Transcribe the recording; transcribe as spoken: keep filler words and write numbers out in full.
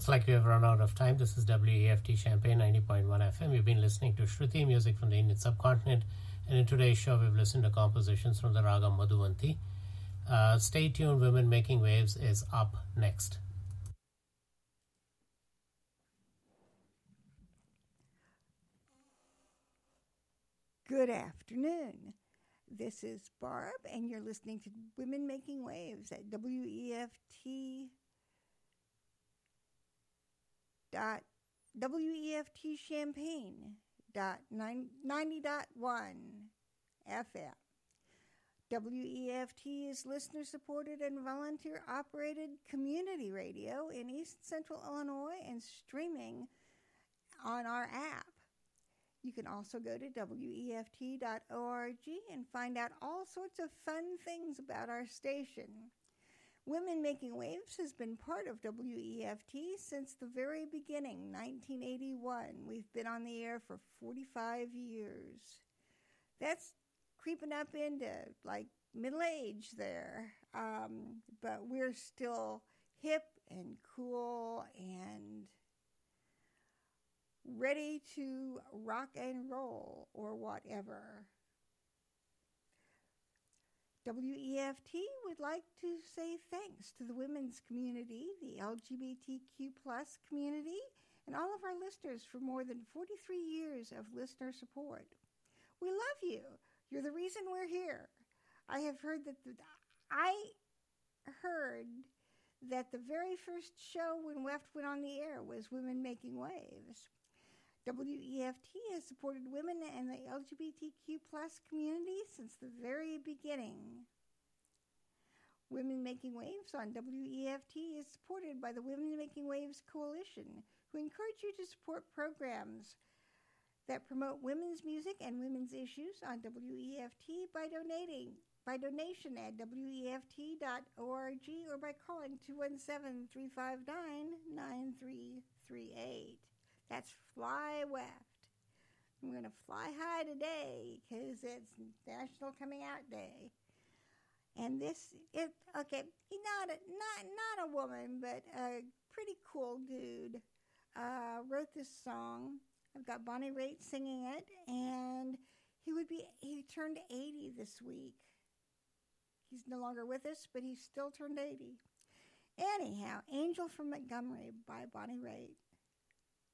Looks like we have run out of time. This is W E F T Champaign ninety point one F M. You've been listening to Shruti music from the Indian subcontinent. And in today's show, we've listened to compositions from the Raga Madhuvanti. Uh, stay tuned. Women Making Waves is up next. Good afternoon. This is Barb, and you're listening to Women Making Waves at W E F T dot W E F T Champaign dot ninety point one F M. W E F T is listener-supported and volunteer-operated community radio in East Central Illinois and streaming on our app. You can also go to W E F T dot org and find out all sorts of fun things about our station. Women Making Waves has been part of W E F T since the very beginning, nineteen eighty-one. We've been on the air for forty-five years. That's creeping up into, like, middle age there. Um, but we're still hip and cool and ready to rock and roll or whatever. W E F T would like to say thanks to the women's community, the L G B T Q plus community, and all of our listeners for more than forty-three years of listener support. We love you. You're the reason we're here. I have heard that the, I heard that the very first show when W E F T went on the air was Women Making Waves. W E F T has supported women and the L G B T Q plus community since the very beginning. Women Making Waves on W E F T is supported by the Women Making Waves Coalition, who encourage you to support programs that promote women's music and women's issues on W E F T by donating by donation at W E F T dot org or by calling two one seven, three five nine, nine three three eight. That's Fly W E F T. I'm going to fly high today because it's National Coming Out Day. And this is, okay, not a, not, not a woman, but a pretty cool dude uh, wrote this song. I've got Bonnie Raitt singing it, and he would be, he turned eighty this week. He's no longer with us, but he still turned eighty. Anyhow, Angel from Montgomery by Bonnie Raitt.